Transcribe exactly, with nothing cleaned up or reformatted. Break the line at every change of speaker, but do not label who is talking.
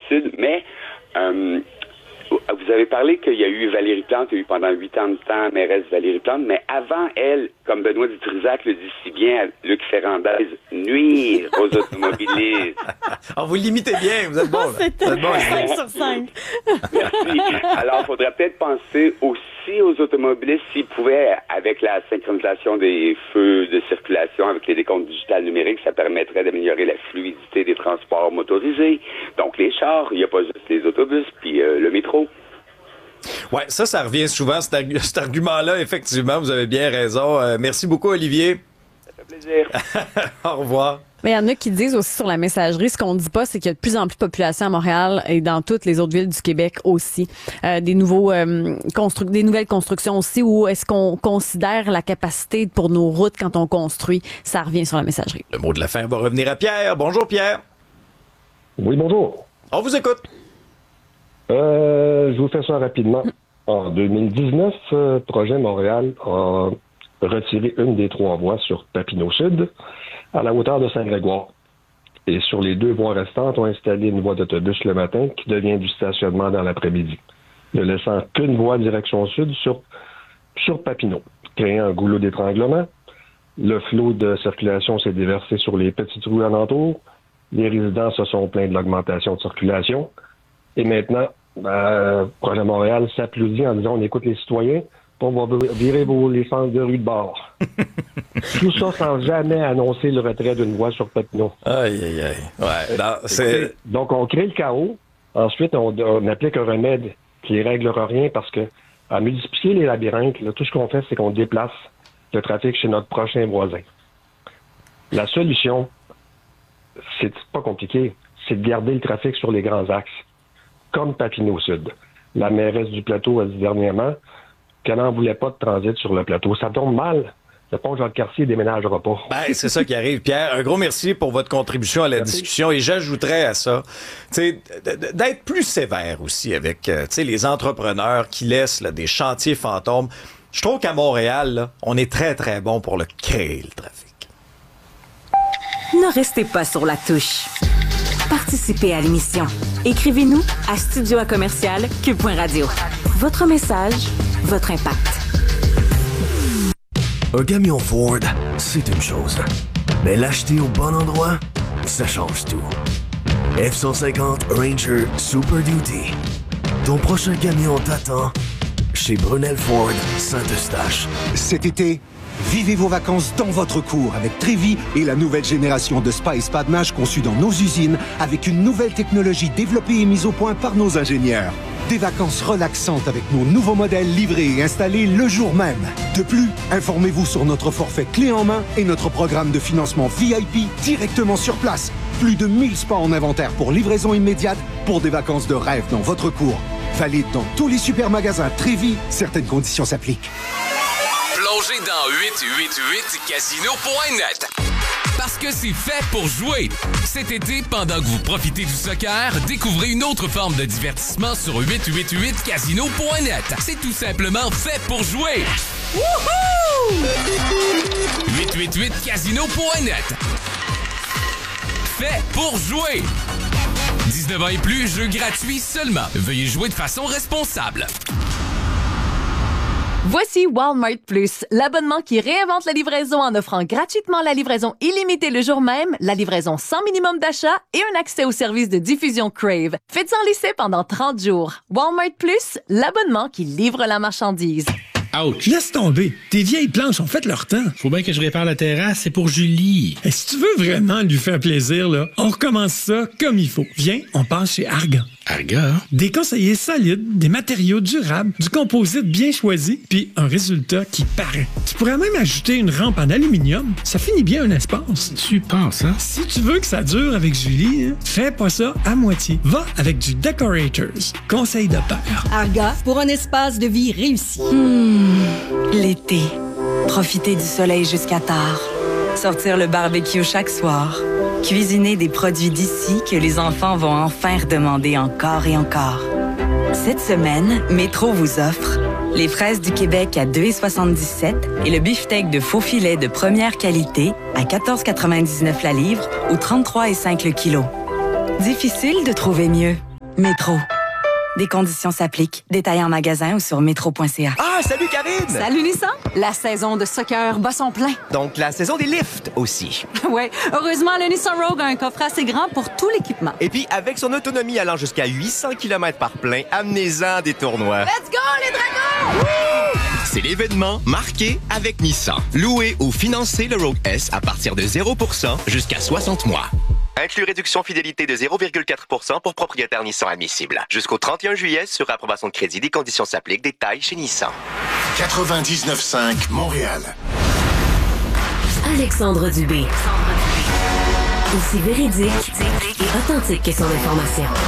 Sud, mais euh, vous avez parlé qu'il y a eu Valérie Plante, il y a eu pendant huit ans de temps mairesse Valérie Plante, mais avant elle, comme Benoît Dutrisac le dit si bien à Luc Ferrandez, nuire aux automobilistes.
Oh, vous l'imitez bien, vous êtes bon.
Oh, c'était cinq sur cinq.
Merci. Alors, il faudrait peut-être penser aussi aux automobilistes s'ils pouvaient, avec la synchronisation des feux de circulation, avec les décomptes digitales numériques, ça permettrait d'améliorer la fluidité des transports motorisés. Donc, les chars, il n'y a pas juste les autobus, puis euh, le métro.
Ouais, ça, ça revient souvent, cet, arg- cet argument-là, effectivement, vous avez bien raison. Euh, merci beaucoup, Olivier.
Ça fait plaisir.
Au revoir.
Mais il y en a qui disent aussi sur la messagerie, ce qu'on ne dit pas, c'est qu'il y a de plus en plus de population à Montréal et dans toutes les autres villes du Québec aussi. Euh, des nouveaux euh, constru- des nouvelles constructions aussi, où est-ce qu'on considère la capacité pour nos routes quand on construit? Ça revient sur la messagerie.
Le mot de la fin va revenir à Pierre. Bonjour, Pierre.
Oui, bonjour.
On vous écoute.
Euh, je vous fais ça rapidement. En deux mille dix-neuf, euh, Projet Montréal a retiré une des trois voies sur Papineau-Sud à la hauteur de Saint-Grégoire. Et sur les deux voies restantes, ont installé une voie d'autobus le matin qui devient du stationnement dans l'après-midi, ne laissant qu'une voie direction sud sur, sur Papineau, créant un goulot d'étranglement. Le flot de circulation s'est déversé sur les petites rues alentours. Les résidents se sont plaints de l'augmentation de circulation. Et maintenant, ben, Projet Montréal s'applaudit en disant on écoute les citoyens, on va virer vos, les centres de rue de bord. Tout ça sans jamais annoncer le retrait d'une voie sur Papineau.
Aïe, aïe, aïe. Ouais, non, c'est...
Donc, on crée le chaos. Ensuite, on, on applique un remède qui ne réglera rien parce que, à multiplier les labyrinthes, là, tout ce qu'on fait, c'est qu'on déplace le trafic chez notre prochain voisin. La solution, c'est pas compliqué, c'est de garder le trafic sur les grands axes, comme Papineau-Sud. La mairesse du plateau a dit dernièrement qu'elle n'en voulait pas de transit sur le plateau. Ça tombe mal. Le pont Jacques-Cartier ne déménagera pas.
Ben, c'est ça qui arrive. Pierre, un gros merci pour votre contribution à la merci. discussion. Et j'ajouterais à ça, tu sais, d'être plus sévère aussi avec, tu sais, les entrepreneurs qui laissent là, des chantiers fantômes. Je trouve qu'à Montréal, là, on est très, très bon pour le créer, le trafic.
Ne restez pas sur la touche. Participez à l'émission. Écrivez-nous à studio à commercial cube point radio. Votre message, votre impact.
Un camion Ford, c'est une chose. Mais l'acheter au bon endroit, ça change tout. F cent cinquante Ranger Super Duty. Ton prochain camion t'attend chez Brunel Ford Saint-Eustache.
Cet été, vivez vos vacances dans votre cour avec Trévi et la nouvelle génération de spa et spa de nage conçue dans nos usines avec une nouvelle technologie développée et mise au point par nos ingénieurs. Des vacances relaxantes avec nos nouveaux modèles livrés et installés le jour même. De plus, informez-vous sur notre forfait clé en main et notre programme de financement V I P directement sur place. Plus de mille spas en inventaire pour livraison immédiate pour des vacances de rêve dans votre cour. Valide dans tous les supermagasins Trévi. Certaines conditions s'appliquent.
Plongez dans huit huit huit casino point net. Parce que c'est fait pour jouer. Cet été, pendant que vous profitez du soccer, découvrez une autre forme de divertissement sur huit huit huit casino point net. C'est tout simplement fait pour jouer. Wouhou! huit huit huit casino point net. Fait pour jouer. dix-neuf ans et plus, jeu gratuit seulement. Veuillez jouer de façon responsable.
Voici Walmart Plus, l'abonnement qui réinvente la livraison en offrant gratuitement la livraison illimitée le jour même, la livraison sans minimum d'achat et un accès au service de diffusion Crave. Faites-en l'essai pendant trente jours. Walmart Plus, l'abonnement qui livre la marchandise.
Ouch! Laisse tomber. Tes vieilles planches ont fait leur temps. Faut bien que je répare la terrasse, c'est pour Julie. Et si tu veux vraiment lui faire plaisir, là, on recommence ça comme il faut. Viens, on passe chez Argan. Argan? Des conseillers solides, des matériaux durables, du composite bien choisi, puis un résultat qui paraît. Tu pourrais même ajouter une rampe en aluminium. Ça finit bien un espace. Tu penses, hein? Si tu veux que ça dure avec Julie, hein, fais pas ça à moitié. Va avec du Decorators. Conseil de père.
Argan, pour un espace de vie réussi.
Mmh. L'été. Profiter du soleil jusqu'à tard. Sortir le barbecue chaque soir. Cuisiner des produits d'ici que les enfants vont enfin redemander encore et encore. Cette semaine, Métro vous offre les fraises du Québec à deux virgule soixante-dix-sept et le beefsteak de faux filet de première qualité à quatorze virgule quatre-vingt-dix-neuf la livre ou trente-trois virgule cinq le kilo. Difficile de trouver mieux. Métro. Des conditions s'appliquent. Détails en magasin ou sur métro point c a.
Ah, salut Karine!
Salut Nissan! La saison de soccer bat son plein.
Donc, la saison des lifts aussi.
Ouais, heureusement, le Nissan Rogue a un coffre assez grand pour tout l'équipement.
Et puis, avec son autonomie allant jusqu'à huit cents kilomètres par plein, amenez-en des tournois.
Let's go, les dragons!
Woo! C'est l'événement marqué avec Nissan. Louez ou financez le Rogue S à partir de zéro pour cent jusqu'à soixante mois. Inclus réduction fidélité de zéro virgule quatre pour cent pour propriétaire Nissan admissible. Jusqu'au trente et un juillet, sur approbation de crédit, des conditions s'appliquent. Détails chez Nissan.
quatre-vingt-dix-neuf cinq Montréal.
Alexandre Dubé. Aussi véridique et authentique que son information.